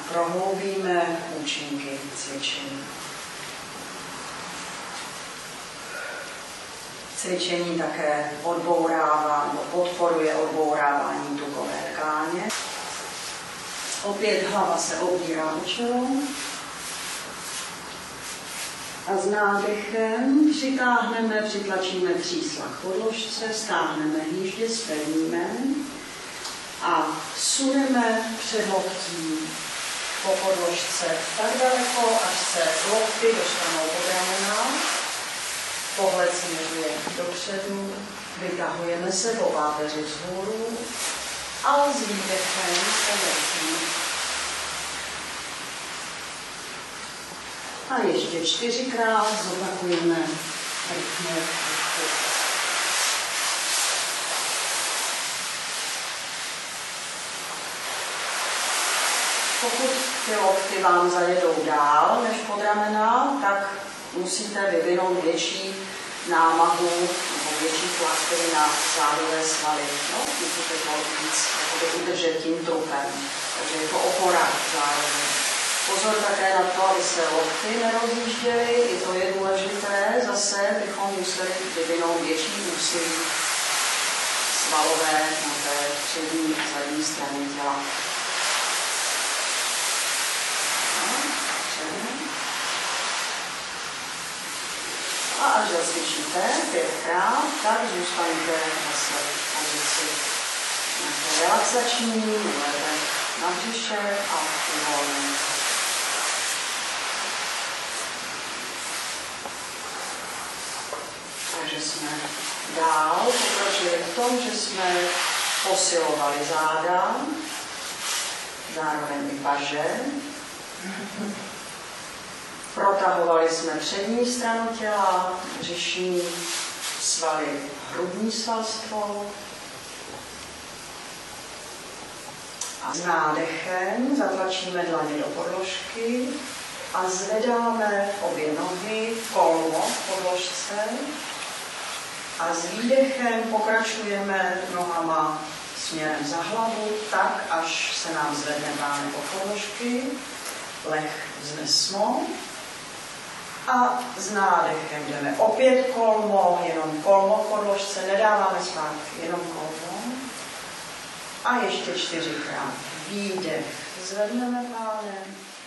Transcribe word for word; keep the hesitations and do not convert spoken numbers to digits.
prohloubíme účinky cvičení. Cvičení také odbourává nebo podporuje odbourávání tukové tkáně. Opět hlava se obírá o čelo. A s nádechem přitáhneme, přitlačíme třísla k podložce, stáhneme hýždě, spevníme a suneme před loktí po podložce tak daleko, až se lokty dostanou pod ramena. Pohled směřuje dopředu, vytahujeme se po páteři vzhůru a s výdechem se vrtíme. A ještě čtyřikrát zopakujeme rychle. Pokud ty lokty vám zajedou dál než pod ramena, tak musíte vyvinout větší námahu nebo větší tlak na zádové svaly. No, musíte to víc udržet tím trupem. Takže je to opora zároveň. Pozor také na to, aby se lokty nerozjížděly, i to je důležité. Zase bychom museli vyvinout větší úsilí svalové na té přední a zadní straně těla. A až zacvičíte pětkrát, tak zůstaňte na své pozici. Nějaké relaxační, leze na břiše a uvolně. Takže jsme dál pokročili v tom, že jsme posilovali záda, zároveň i paže. Protahovali jsme přední stranu těla, břišní svaly, hrudní svalstvo. A s nádechem zatlačíme dlaně do podložky a zvedáme obě nohy, kolmo v podložce. A s výdechem pokračujeme nohama směrem za hlavu, tak, až se nám zvedne pánek od podložky. Leh vznesmo. A s nádechem jdeme opět kolmo, jenom kolmo v podložce, nedáváme zpátky, jenom kolmo. A ještě čtyřikrát výdech, zvedneme pánem.